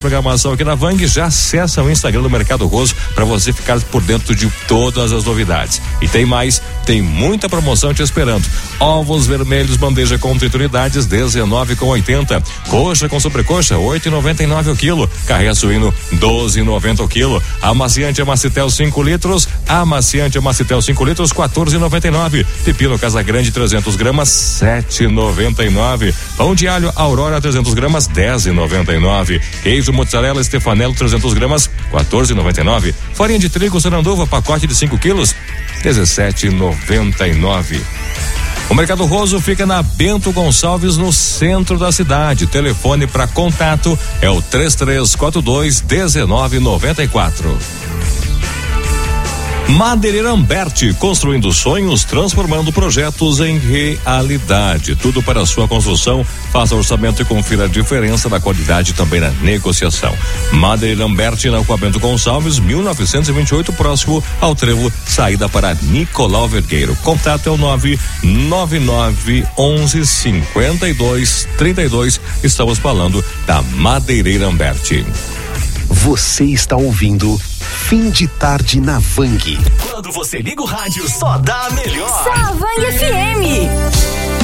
programação aqui na Vang, já acessa o Instagram do Mercado Roso para você ficar por dentro de todas as novidades. E tem mais, tem muita promoção te esperando. Ovos vermelhos, bandeja com 30 unidades, 19,80. Coxa com sobrecoxa, 8,99 o quilo. Carré suíno, 12,90 o quilo. Amaciante Amacitel 5 litros, 14,99. Pepino Casa Grande 300 gramas, 7,99. Pão de alho Aurora 300 gramas, 10,99. Queijo mozzarella Stefanello 300 gramas, 14,99. Farinha de trigo Saranduva, pacote de 5 quilos, 17,99. O Mercado Roso fica na Bento Gonçalves, no centro da cidade. Telefone para contato é o 3342-1994. Madeireira Amberti, construindo sonhos, transformando projetos em realidade. Tudo para a sua construção. Faça orçamento e confira a diferença da qualidade também na negociação. Madeireira Amberti, na Rua Bento Gonçalves, 1928, próximo ao trevo, saída para Nicolau Vergueiro. Contato é o 999115232. Estamos falando da Madeireira Amberti. Você está ouvindo Fim de Tarde na Vang. Quando você liga o rádio, só dá a melhor. Só a Vang FM.